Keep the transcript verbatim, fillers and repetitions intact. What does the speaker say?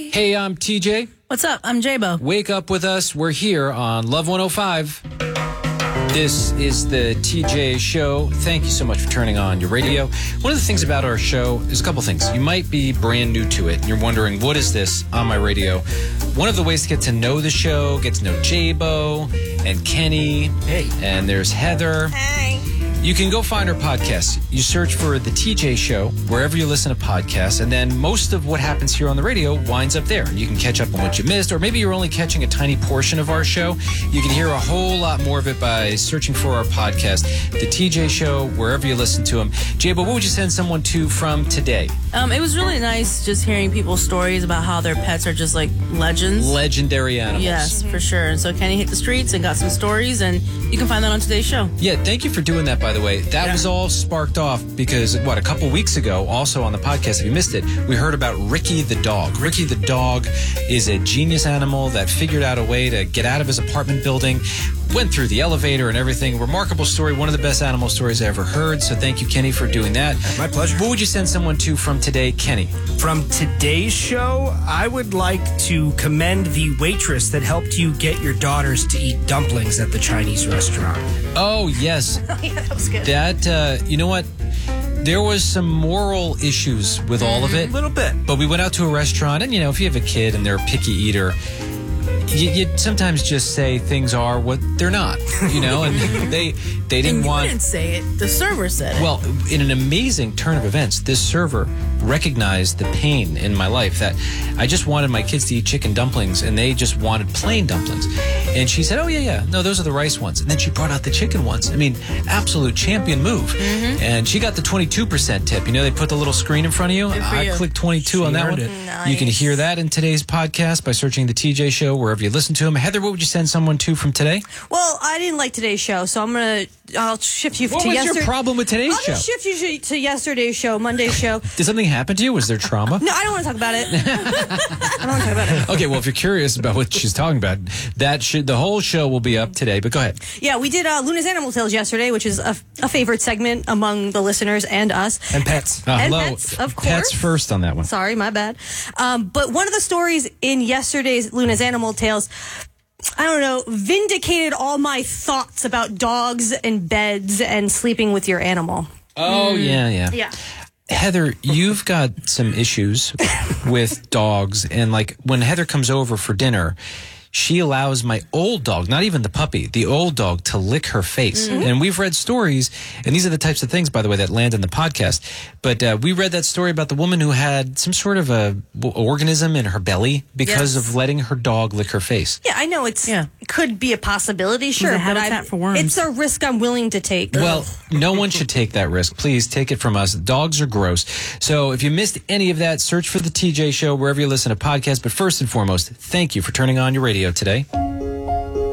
Hey, I'm T J. What's up? I'm J-Bo. Wake up with us. We're here on Love one oh five. This is the T J Show. Thank you so much for turning on your radio. One of the things about our show is a couple things. You might be brand new to it, and you're wondering, what is this on my radio? One of the ways to get to know the show, get to know J-Bo and Kenny. Hey. And there's Heather. Hey. You can go find our podcast. You search for The T J Show wherever you listen to podcasts, and then most of what happens here on the radio winds up there. You can catch up on what you missed, or maybe you're only catching a tiny portion of our show. You can hear a whole lot more of it by searching for our podcast, The T J Show, wherever you listen to them. Jay, but what would you send someone to from today? Um, it was really nice just hearing people's stories about how their pets are just like legends. Legendary animals. Yes, for sure. And so Kenny hit the streets and got some stories, and you can find that on today's show. Yeah, thank you for doing that, by the way. That Yeah. was all sparked off because, what, a couple weeks ago, also on the podcast, if you missed it, we heard about Ricky the dog. Ricky the dog is a genius animal that figured out a way to get out of his apartment building, went through the elevator and everything. Remarkable story, one of the best animal stories I ever heard. So thank you, Kenny, for doing that. My pleasure. What would you send someone to from today, Kenny? From today's show, I would like to commend the waitress that helped you get your daughters to eat dumplings at the Chinese restaurant. Oh, yes. Yeah, that was good. That, uh, you know what? There was some moral issues with all of it. A little bit. But we went out to a restaurant, and, you know, if you have a kid and they're a picky eater, you, you sometimes just say things are what they're not, you know, and they they didn't And you want... didn't say it. The server said it. Well, in an amazing turn of events, this server recognized the pain in my life that I just wanted my kids to eat chicken dumplings, and they just wanted plain dumplings. And she said, oh, yeah, yeah, no, those are the rice ones. And then she brought out the chicken ones. I mean, absolute champion move. Mm-hmm. And she got the twenty-two percent tip. You know, they put the little screen in front of you. Good for I you. clicked twenty-two She on that earned one. it. You can Nice. hear that in today's podcast by searching The T J Show wherever you listen to them. Heather, what would you send someone to from today? Well, I didn't like today's show, so I'm gonna I'll shift you What to was yesterday. your problem with today's I'll show? just shift you to, to yesterday's show, Monday's show. Did something happen to you? Was there trauma? No, I don't want to talk about it. I don't want to talk about it. Okay, well, if you're curious about what she's talking about, that should the whole show will be up today. But go ahead. Yeah, we did uh, Luna's Animal Tales yesterday, which is a, a favorite segment among the listeners and us. And pets. Uh, And hello. pets, of Pets course. first on that one. Sorry, my bad. Um, but one of the stories in yesterday's Luna's Animal Tales, I don't know, vindicated all my thoughts about dogs and beds and sleeping with your animal. Oh, yeah, yeah. Yeah. Heather, you've got some issues with dogs. And, like, when Heather comes over for dinner, she allows my old dog, not even the puppy, the old dog, to lick her face. Mm-hmm. And we've read stories, and these are the types of things, by the way, that land in the podcast. But uh, we read that story about the woman who had some sort of a w- organism in her belly because Yes. of letting her dog lick her face. Yeah, I know it's Yeah. it could be a possibility, sure, a but habitat I, for worms. it's a risk I'm willing to take. Well, no one should take that risk. Please take it from us. Dogs are gross. So if you missed any of that, search for The T J Show wherever you listen to podcasts. But first and foremost, thank you for turning on your radio today.